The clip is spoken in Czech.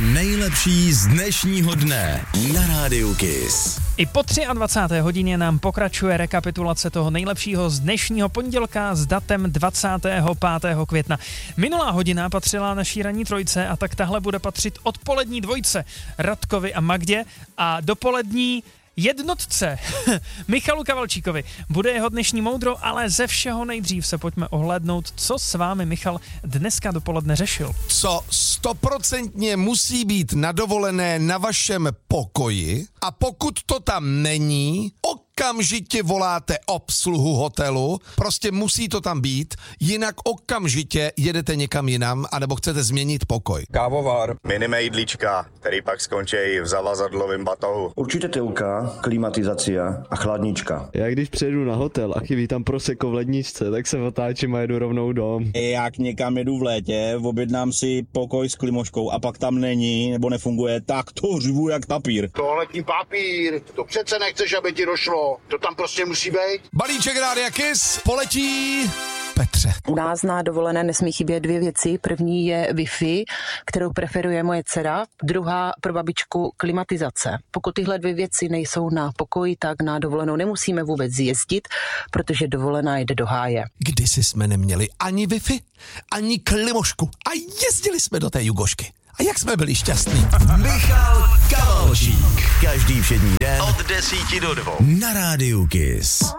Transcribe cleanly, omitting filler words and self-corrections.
nejlepší z dnešního dne na Rádiu Kiss. I po 23. hodině nám pokračuje rekapitulace toho nejlepšího z dnešního pondělka s datem 25. května. Minulá hodina patřila naší ranní trojce a tak tahle bude patřit odpolední dvojce Radkovi a Magdě a dopolední jednotce Michalu Kavalčíkovi. Bude jeho dnešní moudro, ale ze všeho nejdřív se pojďme ohlédnout, co s vámi Michal dneska dopoledne řešil. Co 100% musí být na dovolené na vašem pokoji a pokud to tam není, okamžitě voláte obsluhu hotelu, prostě musí to tam být, jinak okamžitě jedete někam jinam, anebo chcete změnit pokoj. Kávovar, minimejdlička, který pak skončí v zavazadlovém batohu. Určitě tylka, klimatizácia a chladnička. Já když přijedu na hotel a chybí tam prosecco v ledničce, tak se otáčím a jedu rovnou dom. Jak někam jedu v létě, objednám si pokoj s klimoškou a pak tam není nebo nefunguje, tak to řvu jak papír. Toaletní papír, to přece nechceš, aby ti došlo, to tam prostě musí být. Balíček Rádia Kiss poletí Petře. U nás na dovolené nesmí chybět dvě věci. První je Wi-Fi, kterou preferuje moje dcera. Druhá pro babičku klimatizace. Pokud tyhle dvě věci nejsou na pokoji, tak na dovolenou nemusíme vůbec jezdit, protože dovolená jde do háje. Kdysi jsme neměli ani Wi-Fi, ani klimošku a jezdili jsme do té Jugošky. A jak jsme byli šťastní. Michal Kavalčík. Každý všední den od 10 do 2 na Rádiu Kiss.